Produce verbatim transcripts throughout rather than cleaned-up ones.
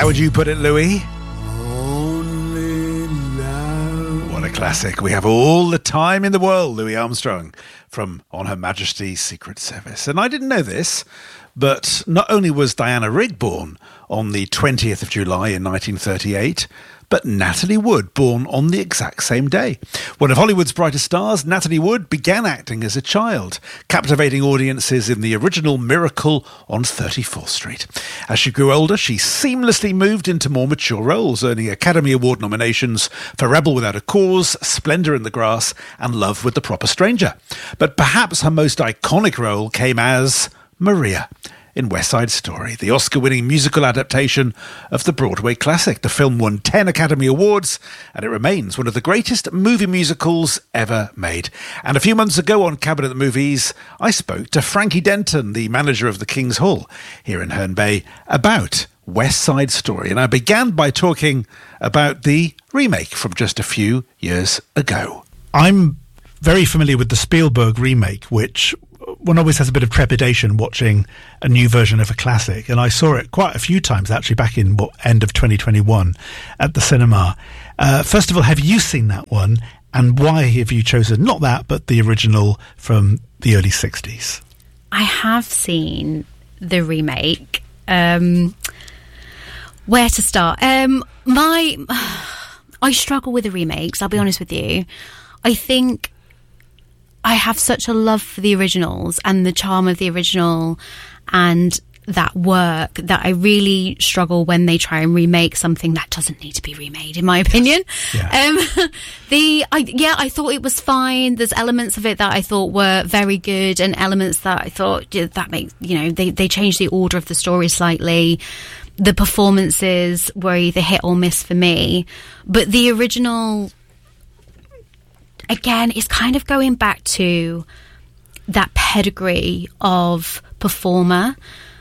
How would you put it, Louis? Only love. What a classic. We have all the time in the world, Louis Armstrong, from On Her Majesty's Secret Service. And I didn't know this, but not only was Diana Rigg born on the twentieth of July in nineteen thirty-eight, but Natalie Wood, born on the exact same day. One of Hollywood's brightest stars, Natalie Wood began acting as a child, captivating audiences in the original Miracle on thirty-fourth Street. As she grew older, she seamlessly moved into more mature roles, earning Academy Award nominations for Rebel Without a Cause, Splendor in the Grass, and Love with the Proper Stranger. But perhaps her most iconic role came as Maria in West Side Story, the Oscar-winning musical adaptation of the Broadway classic. The film won ten Academy Awards, and it remains one of the greatest movie musicals ever made. And a few months ago on Cabinet Movies, I spoke to Frankie Denton, the manager of the King's Hall here in Herne Bay, about West Side Story. And I began by talking about the remake from just a few years ago. I'm very familiar with the Spielberg remake, which one always has a bit of trepidation watching a new version of a classic, and I saw it quite a few times actually back in what, end of twenty twenty-one at the cinema. Uh, first of all, have you seen that one, and why have you chosen not that but the original from the early sixties? I have seen the remake. Um, where to start? Um, my I struggle with the remakes, I'll be honest with you. I think I have such a love for the originals and the charm of the original and that work that I really struggle when they try and remake something that doesn't need to be remade, in my opinion. Yeah. Um, the I, yeah, I thought it was fine. There's elements of it that I thought were very good, and elements that I thought yeah, that makes you know they they changed the order of the story slightly. The performances were either hit or miss for me, but the original, again, it's kind of going back to that pedigree of performer.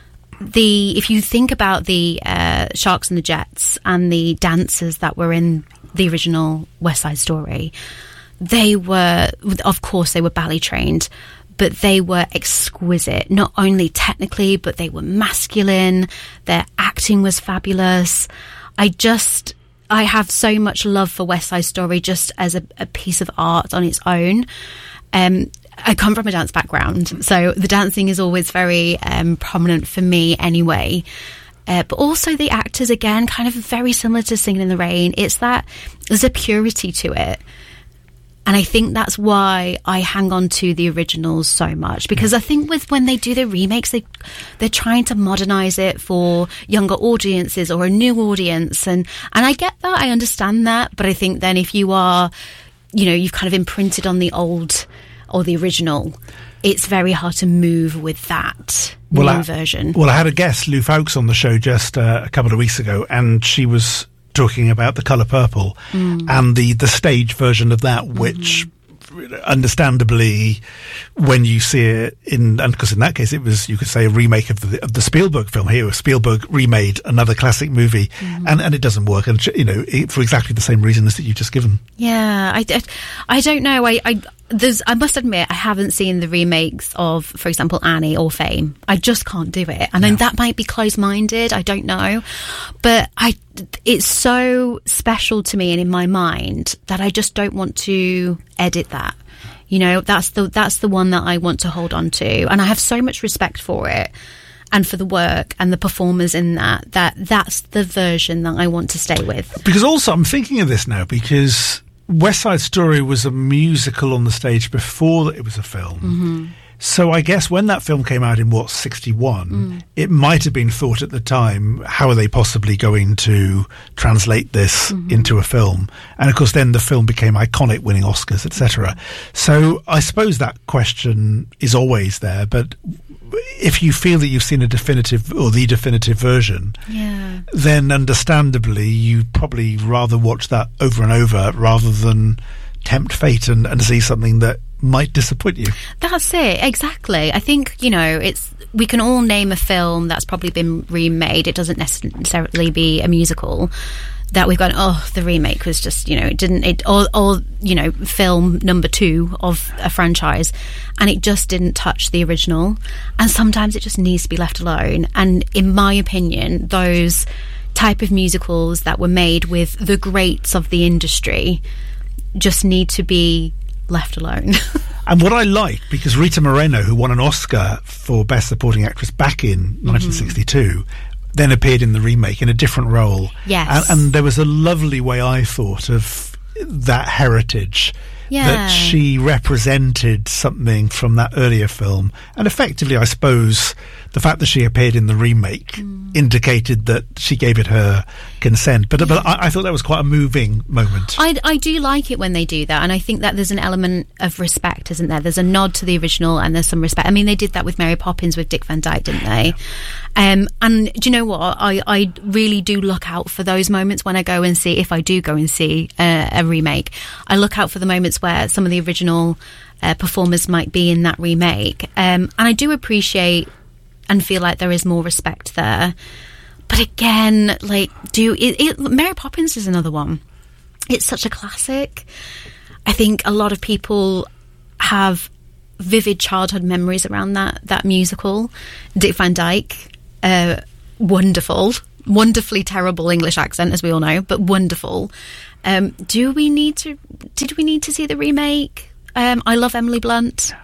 The if you think about the uh, Sharks and the Jets and the dancers that were in the original West Side Story, they were, of course, they were ballet trained, but they were exquisite, not only technically, but they were masculine. Their acting was fabulous. I just... I have so much love for West Side Story just as a, a piece of art on its own. Um, I come from a dance background, so the dancing is always very um, prominent for me anyway. Uh, but also the actors, again, kind of very similar to Singing in the Rain. It's that there's a purity to it. And I think that's why I hang on to the originals so much, because I think with when they do the remakes, they they're trying to modernize it for younger audiences or a new audience, and and I get that, I understand that, but I think then if you are, you know, you've kind of imprinted on the old or the original, it's very hard to move with that well, new I, version. Well, I had a guest, Lou Fowkes, on the show just uh, a couple of weeks ago, and she was talking about The Colour Purple mm. and the, the stage version of that, which mm-hmm. understandably, when you see it in, and because in that case it was, you could say, a remake of the, of the Spielberg film. Here, Spielberg remade another classic movie, mm-hmm. and, and it doesn't work, and you know, it, for exactly the same reasons that you've just given. Yeah, I, I, I don't know. I, I there's I must admit I haven't seen the remakes of, for example, Annie or Fame. I just can't do it. I mean, no. That might be close-minded. I don't know, but I it's so special to me and in my mind that I just don't want to edit that. You know, that's the that's the one that I want to hold on to, and I have so much respect for it and for the work and the performers in that, that that's the version that I want to stay with. Because also I'm thinking of this now, because West Side Story was a musical on the stage before it was a film. Mm-hmm. So I guess when that film came out in, what, sixty-one, mm. it might have been thought at the time, how are they possibly going to translate this mm-hmm. into a film? And of course then the film became iconic, winning Oscars, et cetera. So I suppose that question is always there, but if you feel that you've seen a definitive or the definitive version, yeah. then understandably you'd probably rather watch that over and over rather than tempt fate and, and see something that might disappoint you. That's it, exactly. I think, you know, it's we can all name a film that's probably been remade. It doesn't necessarily be a musical that we've gone, oh, the remake was just, you know, it didn't, it or, or you know, film number two of a franchise, and it just didn't touch the original. And sometimes it just needs to be left alone. And in my opinion, those type of musicals that were made with the greats of the industry just need to be left alone. And what I like, because Rita Moreno, who won an Oscar for Best Supporting Actress back in nineteen sixty-two, mm-hmm. then appeared in the remake in a different role. Yes. And, and there was a lovely way, I thought, of that heritage. Yeah. That she represented something from that earlier film. And effectively, I suppose, the fact that she appeared in the remake mm. indicated that she gave it her consent. But, yeah. but I, I thought that was quite a moving moment. I, I do like it when they do that. And I think that there's an element of respect, isn't there? There's a nod to the original and there's some respect. I mean, they did that with Mary Poppins with Dick Van Dyke, didn't they? Yeah. Um, and do you know what? I, I really do look out for those moments when I go and see, if I do go and see uh, a remake. I look out for the moments where some of the original uh, performers might be in that remake. Um, and I do appreciate and feel like there is more respect there. But again, like, do it, it, Mary Poppins is another one. It's such a classic. I think a lot of people have vivid childhood memories around that that musical. Dick Van Dyke, uh, wonderful, wonderfully terrible English accent, as we all know, but wonderful. Um, do we need to? Did we need to see the remake? Um, I love Emily Blunt,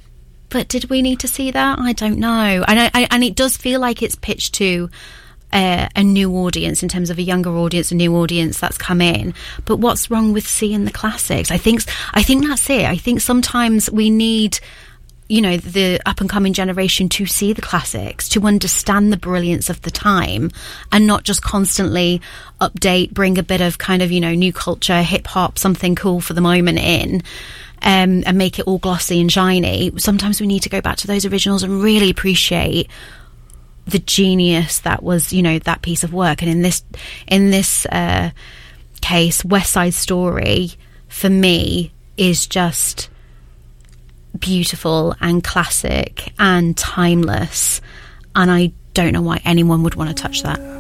but did we need to see that? I don't know. And I, I, and it does feel like it's pitched to uh, a new audience, in terms of a younger audience, a new audience that's come in. But what's wrong with seeing the classics? I think I think that's it. I think sometimes we need, you know, the up and coming generation to see the classics, to understand the brilliance of the time, and not just constantly update, bring a bit of kind of, you know, new culture, hip hop, something cool for the moment in, um, and make it all glossy and shiny. Sometimes we need to go back to those originals and really appreciate the genius that was, you know, that piece of work. And in this, in this uh, case, West Side Story, for me, is just beautiful and classic and timeless, and I don't know why anyone would want to touch that.